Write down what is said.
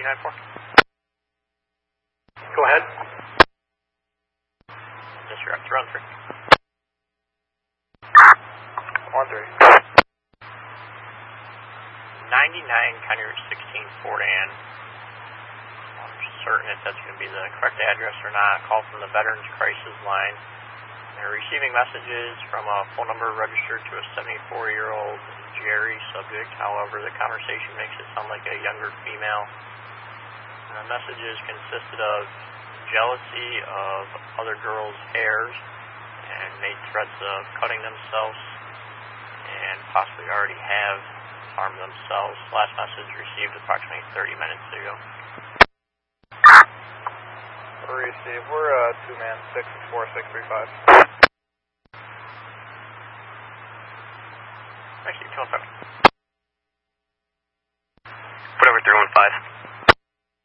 294. Go ahead. Disrupt, run 3. 1-3. 99 County Route 16, Fort Ann. I'm certain if that's going to be the correct address or not. Call from the Veterans Crisis Line. They're receiving messages from a phone number registered to a 74-year-old Jerry subject. However, the conversation makes it sound like a younger female. And the messages consisted of jealousy of other girls' hairs and made threats of cutting themselves and possibly already have harmed themselves. Last message received approximately 30 minutes ago. Receive. We're 2-man, 64635. Actually, 215. Whatever, 315.